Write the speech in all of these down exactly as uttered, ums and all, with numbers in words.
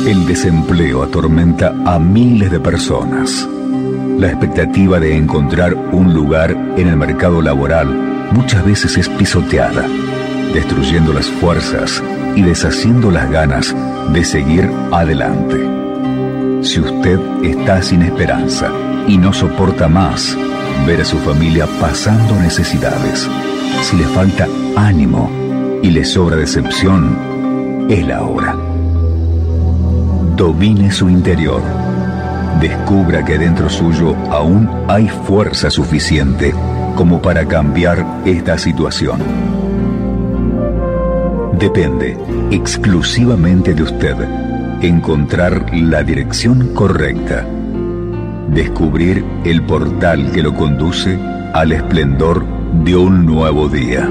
El desempleo atormenta a miles de personas. La expectativa de encontrar un lugar en el mercado laboral muchas veces es pisoteada, destruyendo las fuerzas y deshaciendo las ganas de seguir adelante. Si usted está sin esperanza y no soporta más ver a su familia pasando necesidades, si le falta ánimo y le sobra decepción, es la hora. Domine su interior. Descubra que dentro suyo aún hay fuerza suficiente como para cambiar esta situación. Depende exclusivamente de usted encontrar la dirección correcta, descubrir el portal que lo conduce al esplendor de un nuevo día.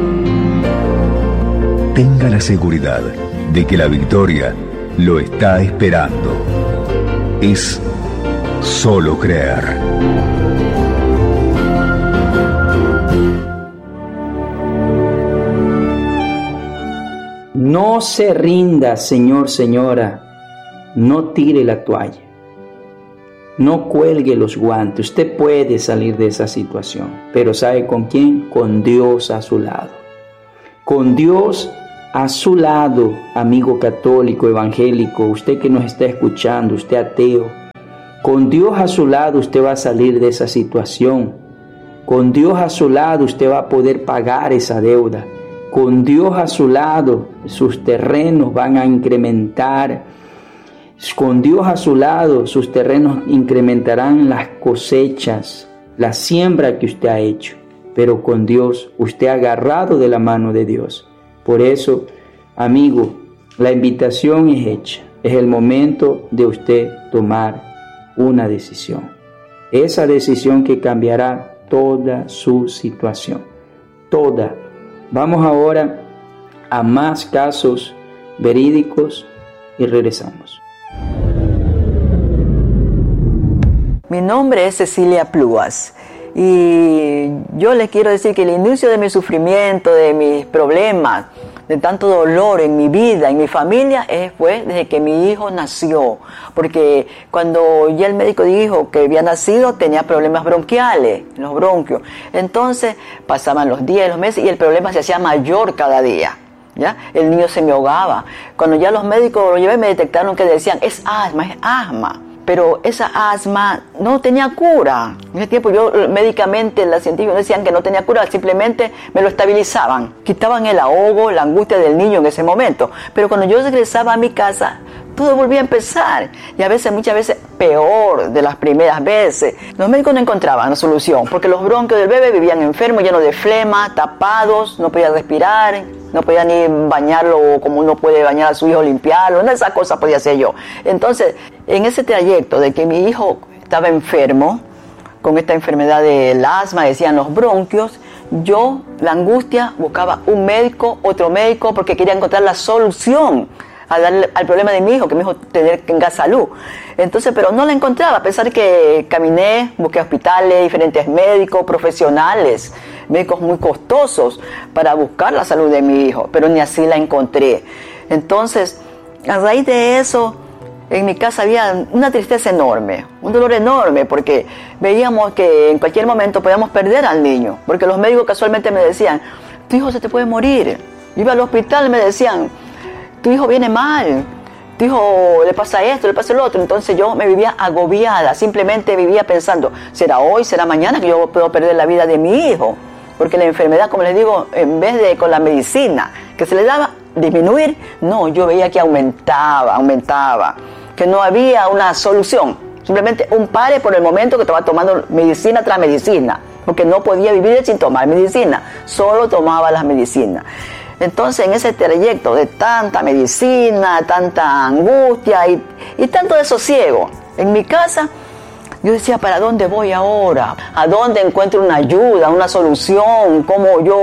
Tenga la seguridad de que la victoria lo está esperando. Es solo creer. No se rinda, señor, señora. No tire la toalla. No cuelgue los guantes. Usted puede salir de esa situación. Pero ¿sabe con quién? Con Dios a su lado. Con Dios a su lado, amigo católico, evangélico, usted que nos está escuchando, usted ateo. Con Dios a su lado usted va a salir de esa situación. Con Dios a su lado usted va a poder pagar esa deuda. Con Dios a su lado sus terrenos van a incrementar. Con Dios a su lado sus terrenos incrementarán las cosechas, la siembra que usted ha hecho. Pero con Dios, usted agarrado de la mano de Dios. Por eso, amigo, la invitación es hecha. Es el momento de usted tomar una decisión. Esa decisión que cambiará toda su situación. Toda. Vamos ahora a más casos verídicos y regresamos. Mi nombre es Cecilia Plúas. Y yo les quiero decir que el inicio de mi sufrimiento, de mis problemas, de tanto dolor en mi vida, en mi familia, fue desde que mi hijo nació. Porque cuando ya el médico dijo que había nacido, tenía problemas bronquiales, los bronquios. Entonces pasaban los días, los meses y el problema se hacía mayor cada día. ¿Ya? El niño se me ahogaba. Cuando ya los médicos lo llevé, me detectaron que decían, es asma, es asma. Pero esa asma no tenía cura. En ese tiempo yo médicamente, los científicos decían que no tenía cura, simplemente me lo estabilizaban. Quitaban el ahogo, la angustia del niño en ese momento. Pero cuando yo regresaba a mi casa, todo volvía a empezar. Y a veces, muchas veces, peor de las primeras veces. Los médicos no encontraban la solución, porque los bronquios del bebé vivían enfermos, llenos de flema, tapados, no podía respirar, no podía ni bañarlo como uno puede bañar a su hijo, limpiarlo, una de esas cosas podía hacer yo. Entonces, en ese trayecto de que mi hijo estaba enfermo, con esta enfermedad del asma, decían los bronquios, yo, la angustia, buscaba un médico, otro médico, porque quería encontrar la solución a darle al problema de mi hijo, que mi hijo tenga salud. Entonces, pero no la encontraba, a pesar que caminé, busqué hospitales, diferentes médicos, profesionales, médicos muy costosos para buscar la salud de mi hijo, pero ni así la encontré. Entonces, a raíz de eso, en mi casa había una tristeza enorme, un dolor enorme, porque veíamos que en cualquier momento podíamos perder al niño, porque los médicos casualmente me decían, tu hijo se te puede morir. Iba al hospital y me decían, tu hijo viene mal, tu hijo le pasa esto, le pasa lo otro. Entonces yo me vivía agobiada, simplemente vivía pensando, ¿será hoy, será mañana que yo puedo perder la vida de mi hijo? Porque la enfermedad, como les digo, en vez de con la medicina que se le daba disminuir, no, yo veía que aumentaba, aumentaba, que no había una solución, simplemente un pare por el momento que estaba tomando medicina tras medicina, porque no podía vivir sin tomar medicina, solo tomaba las medicinas. Entonces, en ese trayecto de tanta medicina, tanta angustia y, y tanto desosiego en mi casa, yo decía, ¿para dónde voy ahora? ¿A dónde encuentro una ayuda, una solución? ¿Cómo yo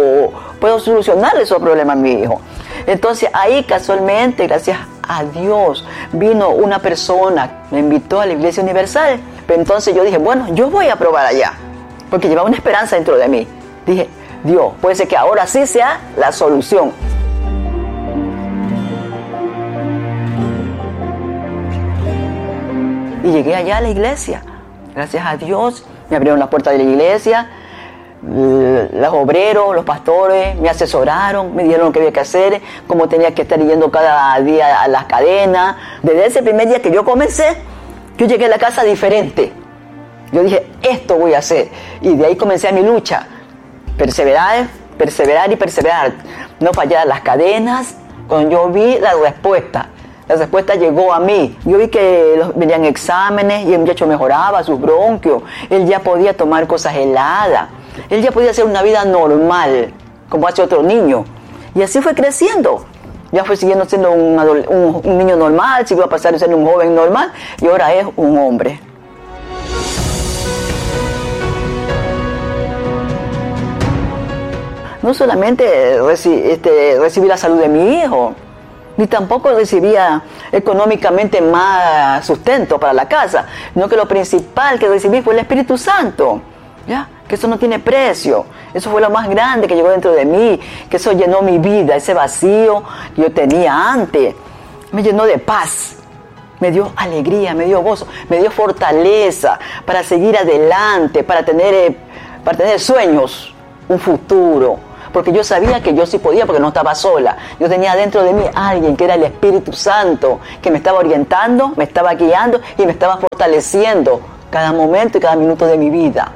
puedo solucionar esos problemas a mi hijo? Entonces, ahí casualmente, gracias a Dios, vino una persona, me invitó a la Iglesia Universal. Pero entonces yo dije, bueno, yo voy a probar allá, porque llevaba una esperanza dentro de mí. Dije, Dios, puede ser que ahora sí sea la solución. y llegué allá a la iglesia. Gracias a Dios me abrieron las puertas de la iglesia. Los obreros, los pastores me asesoraron, me dijeron lo que había que hacer, cómo tenía que estar yendo cada día a las cadenas. Desde ese primer día que yo comencé, yo llegué a la casa diferente. Yo dije, esto voy a hacer. Y de ahí comencé a mi lucha. Perseverar, perseverar y perseverar. No fallar las cadenas. Cuando yo vi la respuesta, la respuesta llegó a mí. Yo vi que los, venían exámenes y el muchacho mejoraba sus bronquios. Él ya podía tomar cosas heladas. Él ya podía hacer una vida normal, como hace otro niño. Y así fue creciendo. Ya fue siguiendo siendo un, un, un niño normal, siguió a pasar a ser un joven normal y ahora es un hombre. No solamente reci- este, recibí la salud de mi hijo, ni tampoco recibía económicamente más sustento para la casa, sino que lo principal que recibí fue el Espíritu Santo, ¿ya? Que eso no tiene precio, eso fue lo más grande que llegó dentro de mí, que eso llenó mi vida, ese vacío que yo tenía antes, me llenó de paz, me dio alegría, me dio gozo, me dio fortaleza para seguir adelante, para tener, para tener sueños, un futuro. Porque yo sabía que yo sí podía, porque no estaba sola. Yo tenía dentro de mí alguien que era el Espíritu Santo, que me estaba orientando, me estaba guiando y me estaba fortaleciendo cada momento y cada minuto de mi vida.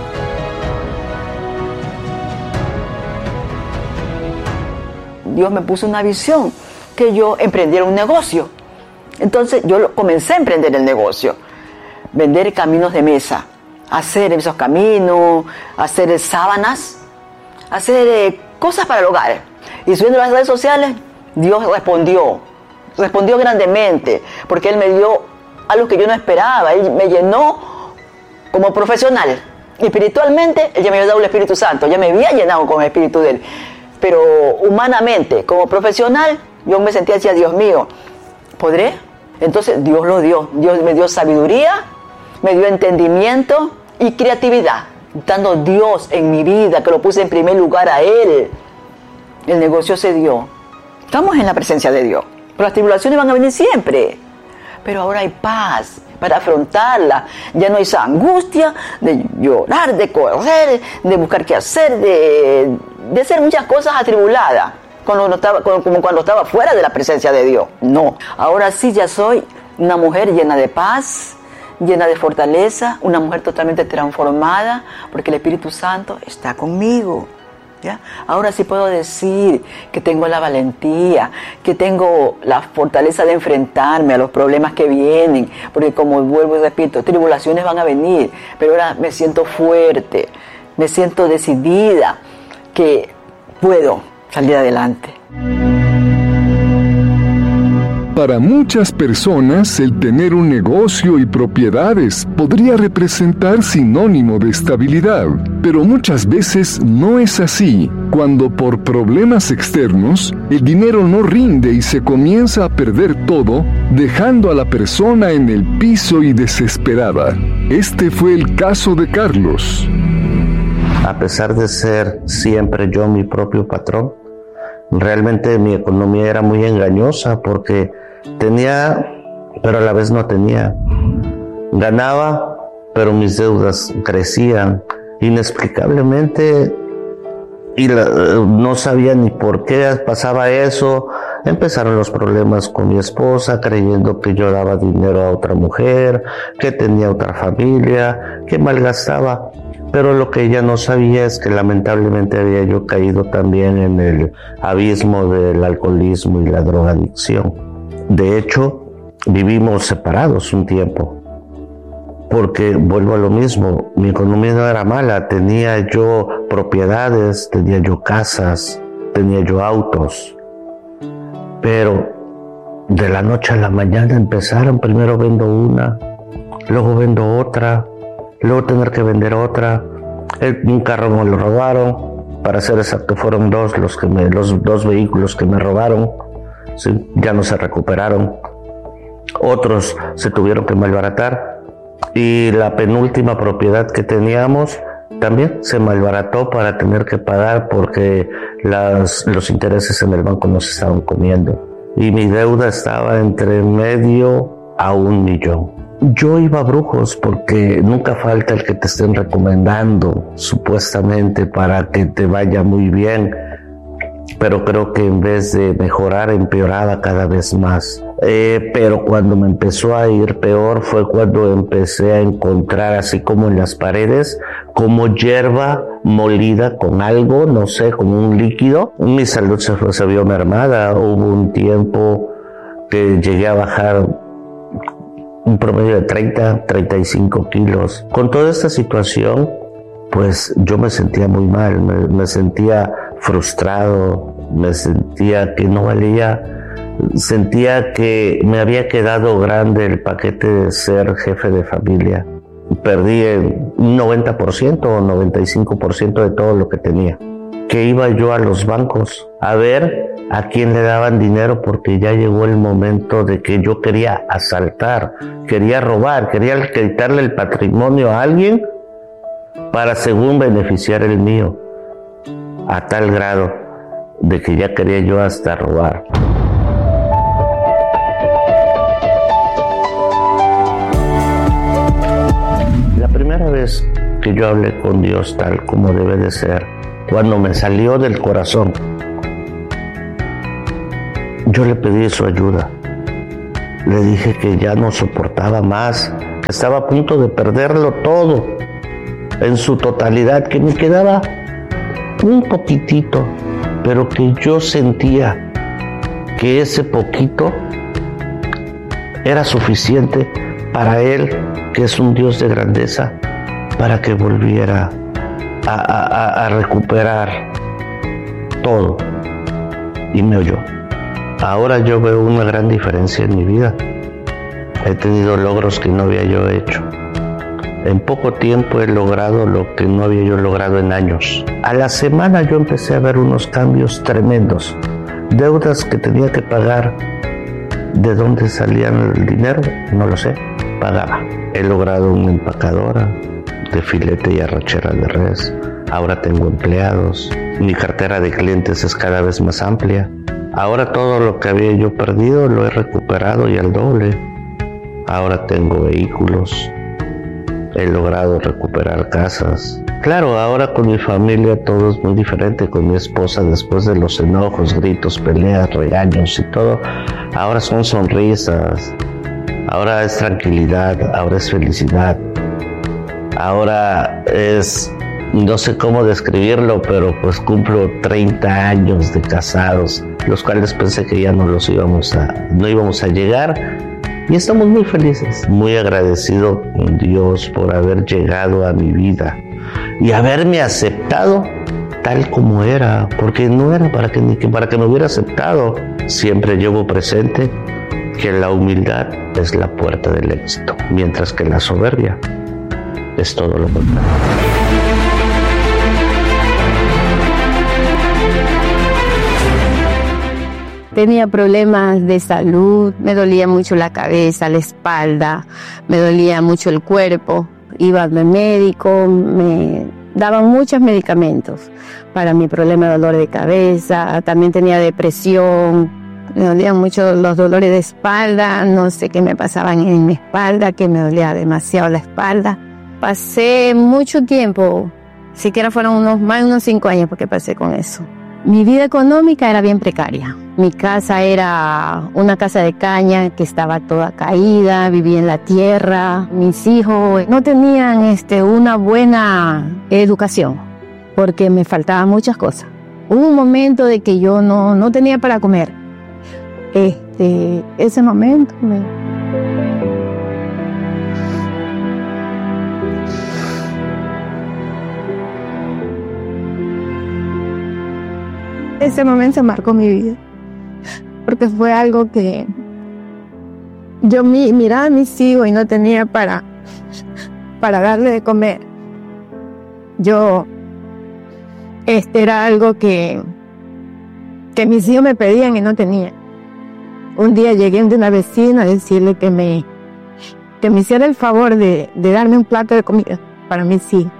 Dios me puso una visión, que yo emprendiera un negocio. Entonces yo comencé a emprender el negocio, vender caminos de mesa, hacer esos caminos, hacer sábanas, hacer eh, cosas para el hogar. Y subiendo a las redes sociales, Dios respondió, respondió grandemente, porque Él me dio algo que yo no esperaba. Él me llenó como profesional. Espiritualmente, Él ya me había dado el Espíritu Santo, ya me había llenado con el Espíritu de Él. Pero humanamente, como profesional, yo me sentía así, Dios mío, ¿podré? Entonces Dios lo dio. Dios me dio sabiduría, me dio entendimiento y creatividad. Dando Dios en mi vida, que lo puse en primer lugar a Él, el negocio se dio. Estamos en la presencia de Dios. Pero las tribulaciones van a venir siempre. Pero ahora hay paz para afrontarla. Ya no hay esa angustia de llorar, de correr, de buscar qué hacer, de, de hacer muchas cosas atribuladas, cuando no estaba, como cuando estaba fuera de la presencia de Dios. No. Ahora sí ya soy una mujer llena de paz, llena de fortaleza, una mujer totalmente transformada, porque el Espíritu Santo está conmigo, ¿ya? Ahora sí puedo decir que tengo la valentía, que tengo la fortaleza de enfrentarme a los problemas que vienen, porque como vuelvo y repito, tribulaciones van a venir, pero ahora me siento fuerte, me siento decidida, que puedo salir adelante. Para muchas personas, el tener un negocio y propiedades podría representar sinónimo de estabilidad, pero muchas veces no es así. Cuando por problemas externos, el dinero no rinde y se comienza a perder todo, dejando a la persona en el piso y desesperada. Este fue el caso de Carlos. A pesar de ser siempre yo mi propio patrón, realmente mi economía era muy engañosa porque tenía, pero a la vez no tenía. Ganaba, pero mis deudas crecían inexplicablemente y la, no sabía ni por qué pasaba eso. Empezaron los problemas con mi esposa, creyendo que yo daba dinero a otra mujer, que tenía otra familia, que malgastaba. Pero lo que ella no sabía es que lamentablemente había yo caído también en el abismo del alcoholismo y la drogadicción. De hecho, vivimos separados un tiempo, porque vuelvo a lo mismo, mi economía no era mala, tenía yo propiedades, tenía yo casas, tenía yo autos, pero de la noche a la mañana empezaron, primero vendo una, luego vendo otra, luego tener que vender otra. Un carro me lo robaron, para ser exacto fueron dos los que me, los dos vehículos que me robaron, ¿sí? Ya no se recuperaron, otros se tuvieron que malbaratar y la penúltima propiedad que teníamos también se malbarató para tener que pagar porque las, los intereses en el banco nos estaban comiendo y mi deuda estaba entre medio a un millón. yo iba a brujos porque nunca falta el que te estén recomendando, supuestamente para que te vaya muy bien, pero creo que en vez de mejorar, empeoraba cada vez más. Eh, pero cuando me empezó a ir peor fue cuando empecé a encontrar, así como en las paredes, como hierba molida con algo, no sé, como un líquido. Mi salud se, fue, se vio mermada. Hubo un tiempo que llegué a bajar un promedio de treinta, treinta y cinco kilos. Con toda esta situación, pues yo me sentía muy mal, me, me sentía frustrado, me sentía que no valía, sentía que me había quedado grande el paquete de ser jefe de familia. Perdí un noventa por ciento o noventa y cinco por ciento de todo lo que tenía. Que iba yo a los bancos a ver a quién le daban dinero, porque ya llegó el momento de que yo quería asaltar, quería robar, quería quitarle el patrimonio a alguien para según beneficiar el mío, a tal grado de que ya quería yo hasta robar. La primera vez que yo hablé con Dios tal como debe de ser, cuando me salió del corazón, yo le pedí su ayuda. Le dije que ya no soportaba más, que estaba a punto de perderlo todo, en su totalidad, que me quedaba un poquitito, pero que yo sentía que ese poquito era suficiente para Él, que es un Dios de grandeza, para que volviera a, a, a recuperar todo. Y me oyó. Ahora yo veo una gran diferencia en mi vida. He tenido logros que no había yo hecho. En poco tiempo he logrado lo que no había yo logrado en años. A la semana yo empecé a ver unos cambios tremendos. Deudas que tenía que pagar. ¿De dónde salían el dinero? No lo sé. Pagaba. He logrado una empacadora de filete y arrachera de res. Ahora tengo empleados. Mi cartera de clientes es cada vez más amplia. Ahora todo lo que había yo perdido lo he recuperado y al doble. Ahora tengo vehículos. He logrado recuperar casas. Claro, ahora con mi familia todo es muy diferente. Con mi esposa, después de los enojos, gritos, peleas, regaños y todo, ahora son sonrisas. Ahora es tranquilidad, ahora es felicidad. Ahora es, no sé cómo describirlo, pero pues cumplo treinta años de casados, los cuales pensé que ya no los íbamos a, no íbamos a llegar. Y estamos muy felices, muy agradecido con Dios por haber llegado a mi vida y haberme aceptado tal como era, porque no era para que, ni que para que me hubiera aceptado. Siempre llevo presente que la humildad es la puerta del éxito, mientras que la soberbia es todo lo contrario. Tenía problemas de salud, me dolía mucho la cabeza, la espalda, me dolía mucho el cuerpo. Iba al médico, me daban muchos medicamentos para mi problema de dolor de cabeza. También tenía depresión, me dolían mucho los dolores de espalda, no sé qué me pasaban en mi espalda, que me dolía demasiado la espalda. Pasé mucho tiempo, siquiera fueron unos más de unos cinco años porque pasé con eso. Mi vida económica era bien precaria. Mi casa era una casa de caña que estaba toda caída, vivía en la tierra. Mis hijos no tenían este, una buena educación porque me faltaban muchas cosas. Hubo un momento de que yo no, no tenía para comer. Este, ese momento me... Ese momento marcó mi vida, porque fue algo que yo mi, miraba a mis hijos y no tenía para, para darle de comer. Yo, este era algo que, que mis hijos me pedían y no tenía. Un día llegué de una vecina a decirle que me, que me hiciera el favor de, de darme un plato de comida para mis hijos,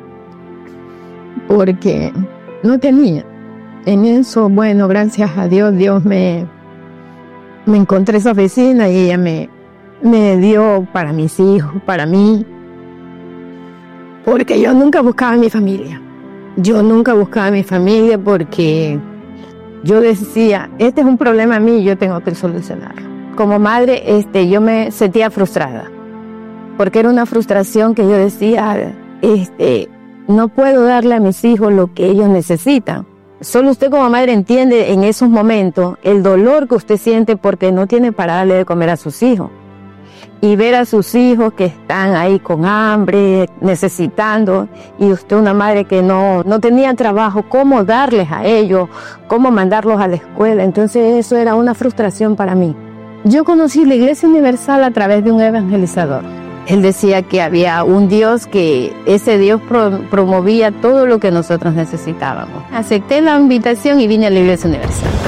porque no tenía. En eso, bueno, gracias a Dios, Dios me, me encontré esa vecina y ella me, me dio para mis hijos, para mí, porque yo nunca buscaba a mi familia. Yo nunca buscaba a mi familia porque yo decía, este es un problema mío y yo tengo que solucionarlo. Como madre, este, yo me sentía frustrada, porque era una frustración que yo decía, este, no puedo darle a mis hijos lo que ellos necesitan. Solo usted como madre entiende en esos momentos el dolor que usted siente porque no tiene para darle de comer a sus hijos. Y ver a sus hijos que están ahí con hambre, necesitando, y usted una madre que no, no tenía trabajo, cómo darles a ellos, cómo mandarlos a la escuela. Entonces eso era una frustración para mí. Yo conocí la Iglesia Universal a través de un evangelizador. Él decía que había un Dios, que ese Dios pro, promovía todo lo que nosotros necesitábamos. Acepté la invitación y vine a la Iglesia Universal.